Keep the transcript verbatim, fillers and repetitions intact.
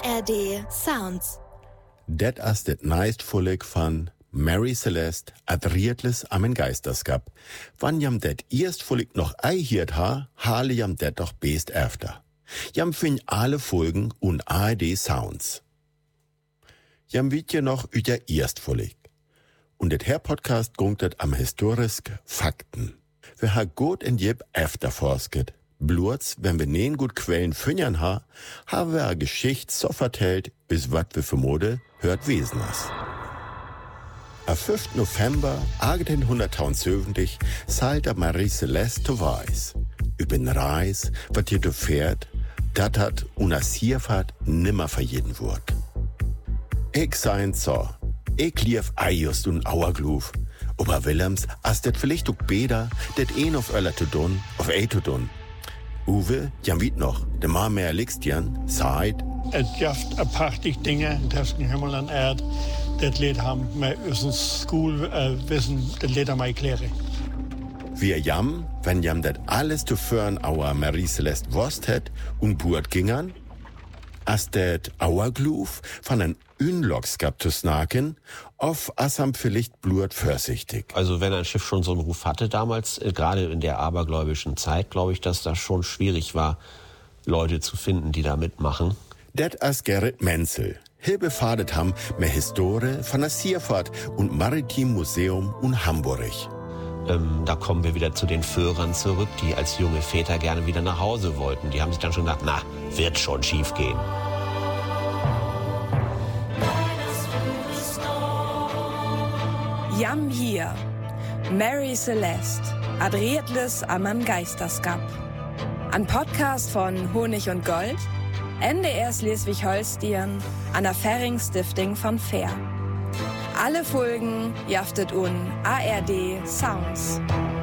R D Sounds. Det as det neist volk van Mary Celeste adrietles am en Geisterskap. Wann jam det erst volk noch ei hiert ha, hale jam det doch best efter. Jam fin alle Folgen und A R D Sounds. Jam wiet je noch üter erst volk. Und det her Podcast gungt am historisk Fakten. Wir ha gut en jeb efterforsket. Blurz, wenn wir neen gut Quellen fünnern ha, ha wir a Geschicht so vertellt, bis wat wir für Mode hört Wesen as. Am fünften November achtzehnhundertneunundsiebzig seilt Marie Celeste zu Weiß. Übern Reis, wat hier du fährt, dat hat una Sierfahrt nimmer verjeden wurd. Ich sein so, ich lief Eiust und Auergluf. Ober Willems, as det vielleicht auch beder, det een auf öller zu dun, auf ei zu dun. Uwe, jam wiet noch, de ma mehr Lixtian, seid. Het jaft een prachtig dingen tussen Himmel en Erd. Dat leed ham met unsere school uh, wissen, dat leed ham mij kleren. Wir jam, wenn jam dat alles zu fören auer Marie Celeste wurst het und buert gingern, as det Auergluf von ein Unlockskap zu snaken, auf assam vielleicht bluert vorsichtig. Also wenn ein Schiff schon so einen Ruf hatte damals, äh, gerade in der abergläubischen Zeit, glaube ich, dass das schon schwierig war, Leute zu finden, die da mitmachen. Det as Gerrit Menzel. Hier befadet ham mehr Historie von der Sierfahrt und Maritim Museum und Hamburg. Ähm, da kommen wir wieder zu den Führern zurück, die als junge Väter gerne wieder nach Hause wollten. Die haben sich dann schon gedacht, na, wird schon schief gehen. Jam hier, Mary Celeste, adrietles am an Geisterskap. Ein Podcast von Honig und Gold, N D R Schleswig-Holstein, an der Ferring-Stiftung von Fair. Alle Folgen jaftet un A R D Sounds.